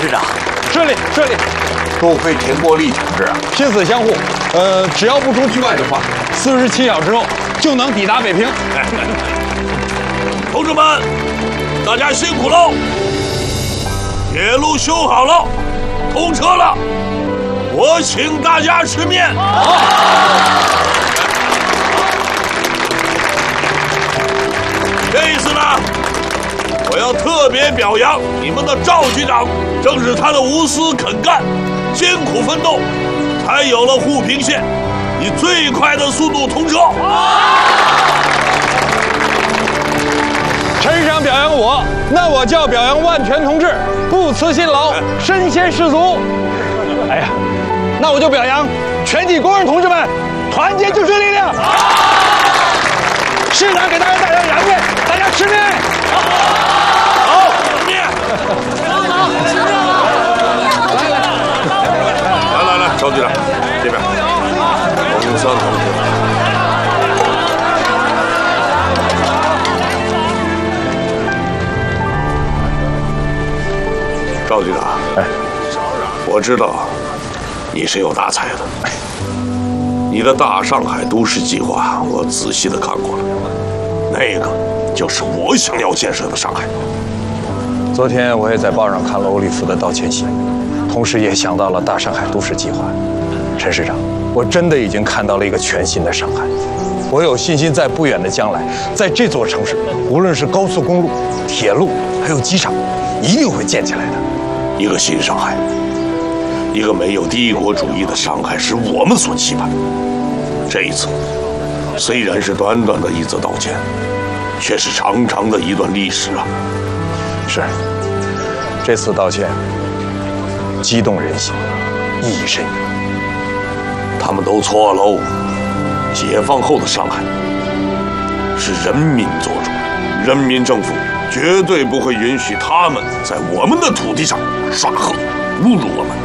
师长， 是礼是礼。 多亏田国立同志啊， 心死相护。只要不出意外的话，47小时后就能抵达北平。 同志们，大家辛苦喽！铁路修好了，通车了，我请大家吃面。好。这一次呢，我要特别表扬你们的赵局长，正是他的无私肯干、艰苦奋斗，才有了沪平线以最快的速度通车。 陈市长表扬我，那我就要表扬万全同志，不辞辛劳，身先士卒。哎呀，那我就表扬全体工人同志们，团结就是力量。市长给大家带来燃面，大家吃面。 好，面。来，赵局长，这边，洪三同志。赵局长，我知道你是有大才的。你的大上海都市计划，我仔细的看过了，那个就是我想要建设的上海。 昨天我也在报上看了欧立夫的道歉信，同时也想到了大上海都市计划。陈市长，我真的已经看到了一个全新的上海。我有信心，在不远的将来，在这座城市，无论是高速公路、铁路，还有机场，一定会建起来的。 一个新上海，一个没有帝国主义的上海，是我们所期盼。这一次，虽然是短短的一则道歉，却是长长的一段历史啊！ 是，这次道歉激动人心，意义深远。 他们都错喽！解放后的上海是人民做主，人民政府绝对不会允许他们在我们的土地上耍横，侮辱我们。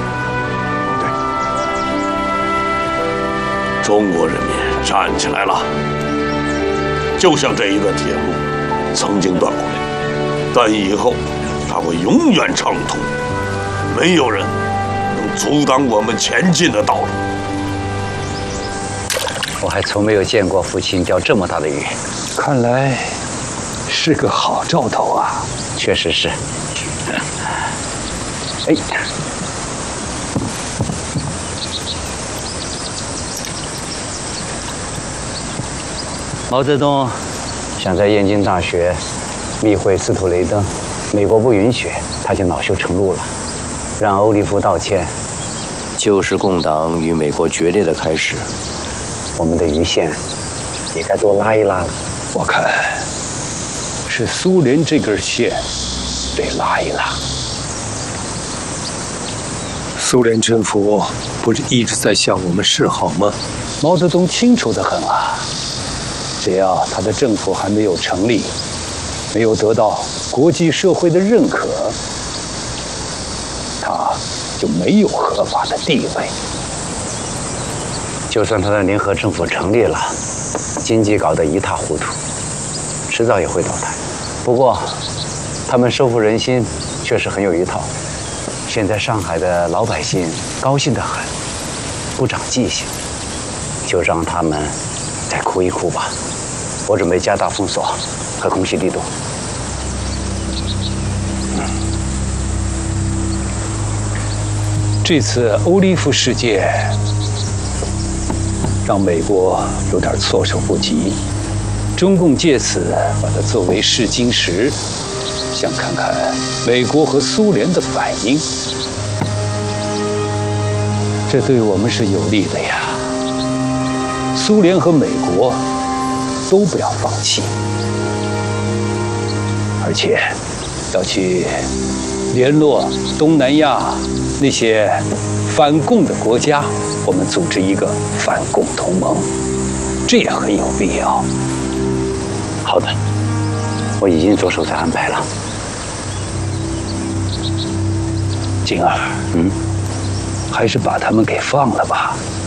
对，中国人民站起来了，就像这一段铁路曾经断过，但以后它会永远畅通，没有人能阻挡我们前进的道路。 我还从没有见过父亲钓这么大的鱼， 看来是个好兆头啊！ 确实是。哎，毛泽东想在燕京大学密会斯图雷登，美国不允许，他就恼羞成怒了，让欧立夫道歉，就是共党与美国决裂的开始。我们的鱼线也该多拉一拉了。 我看是苏联这根线得拉一拉。苏联政府不是一直在向我们示好吗？毛泽东清楚得很啊，只要他的政府还没有成立，没有得到国际社会的认可，他就没有合法的地位。 就算他的联合政府成立了，经济搞得一塌糊涂，迟早也会倒台。不过，他们收服人心确实很有一套。现在上海的老百姓高兴得很，不长记性，就让他们再哭一哭吧。我准备加大封锁和空袭力度。 这次欧立夫事件让美国有点措手不及，中共借此把它作为试金石，想看看美国和苏联的反应。这对我们是有利的呀。苏联和美国都不要放弃，而且要去联络东南亚那些反共的国家，我们组织一个反共同盟，这也很有必要。 好的，我已经着手在安排了。 静儿，还是把他们给放了吧。